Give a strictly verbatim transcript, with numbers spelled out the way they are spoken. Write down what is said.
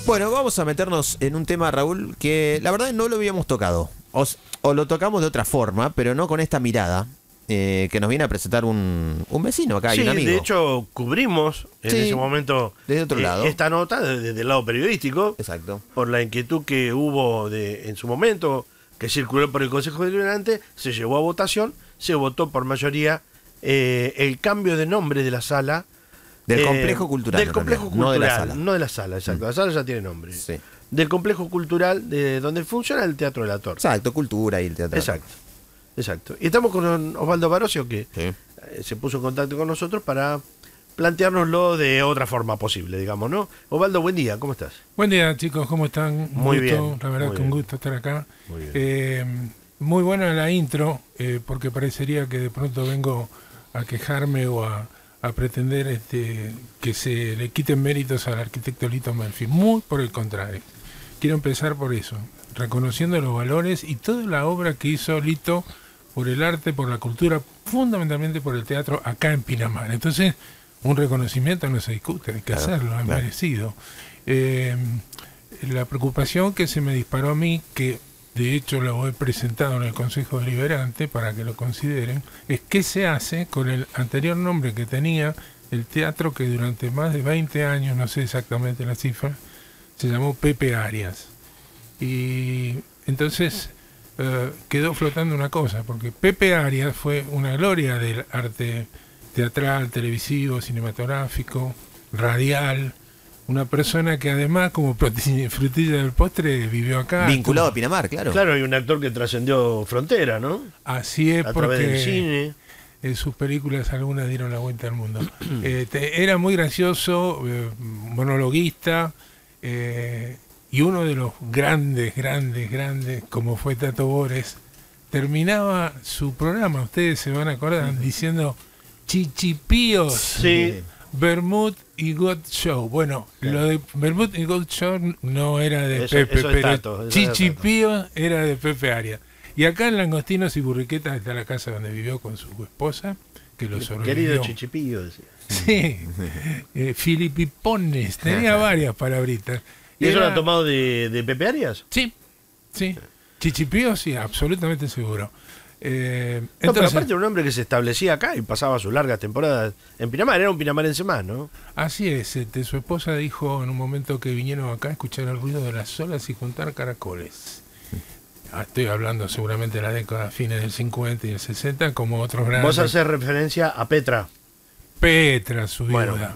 Bueno, vamos a meternos en un tema, Raúl, que la verdad no lo habíamos tocado. O, o lo tocamos de otra forma, pero no con esta mirada eh, que nos viene a presentar un, un vecino acá, Sí, hay un amigo. de hecho, cubrimos en Sí, ese momento desde otro eh, lado. esta nota desde, desde el lado periodístico, Exacto. por la inquietud que hubo de, en su momento, que circuló por el Consejo Deliberante, se llevó a votación, se votó por mayoría eh, el cambio de nombre de la sala. Del eh, complejo cultural. Del en complejo realidad, cultural, no de la sala. no de la sala, exacto. Mm. La sala ya tiene nombre. Sí. Del complejo cultural de donde funciona el Teatro de la Torre. Exacto, cultura y el teatro. Exacto, exacto. Y estamos con Osvaldo Barocio, que Sí. eh, se puso en contacto con nosotros para planteárnoslo de otra forma posible, digamos, ¿no? Osvaldo, buen día, ¿cómo estás? Buen día, chicos, ¿cómo están? Un Muy gusto, bien, la verdad muy que un bien. gusto estar acá. Muy bien. Eh, muy buena la intro, eh, porque parecería que de pronto vengo a quejarme o a, a pretender este, que se le quiten méritos al arquitecto Lito Melfi. Muy por el contrario. Quiero empezar por eso, reconociendo los valores y toda la obra que hizo Lito por el arte, por la cultura, fundamentalmente por el teatro acá en Pinamar. Entonces, un reconocimiento no se discute, hay que Claro, hacerlo, es claro. merecido. Eh, la preocupación que se me disparó a mí, que de hecho lo he presentado en el Consejo Deliberante para que lo consideren, es qué se hace con el anterior nombre que tenía el teatro, que durante más de veinte años, no sé exactamente la cifra, se llamó Pepe Arias. Y entonces eh, quedó flotando una cosa, porque Pepe Arias fue una gloria del arte teatral, televisivo, cinematográfico, radial, una persona que además, como proti- frutilla del postre, vivió acá. Vinculado a Estuvo- Pinamar, claro. Claro, hay un actor que trascendió frontera, ¿no? Así es, A través del porque cine. en sus películas algunas dieron la vuelta al mundo. Eh, te- era muy gracioso, eh, monologuista, eh, y uno de los grandes, grandes, grandes, como fue Tato Bores, terminaba su programa, ustedes se van a acordar, diciendo chichipíos, Sí. Bermud y God Show. Bueno, lo de Bermud y God Show no era de Eso- Pepe, eso es pero Tato, eso es de Tato. chichipíos era de Pepe Arias. Y acá en Langostinos y Burriquetas está la casa donde vivió con su esposa, que lo Querido sobrevivió. Chichipillo, decía. Sí, eh, Filipipones, tenía varias palabritas. ¿Y eso lo Era- ha tomado de, de Pepe Arias? Sí, sí. Chichipío, sí, absolutamente seguro. Eh, No, pero entonces, aparte era un hombre que se establecía acá y pasaba sus largas temporadas en Pinamar, era un pinamarense más, ¿no? así es, este, su esposa dijo en un momento que vinieron acá a escuchar el ruido de las olas y contar caracoles. Ah, Estoy hablando seguramente de la década, fines del cincuenta y el sesenta, como otros grandes. Vos haces referencia a Petra. Petra, su Bueno, viuda.